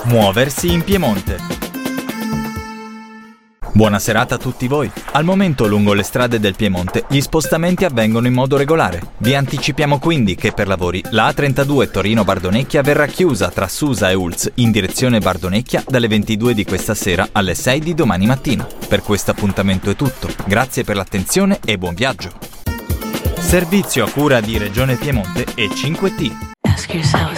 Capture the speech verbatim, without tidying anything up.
Muoversi in Piemonte. Buona serata a tutti voi. Al momento lungo le strade del Piemonte gli spostamenti avvengono in modo regolare. Vi anticipiamo quindi che per lavori la A trentadue Torino-Bardonecchia verrà chiusa tra Susa e Ulz in direzione Bardonecchia dalle ventidue di questa sera alle sei di domani mattina. Per questo appuntamento è tutto. Grazie per l'attenzione e buon viaggio. Servizio a cura di Regione Piemonte e cinque T. Ask yourself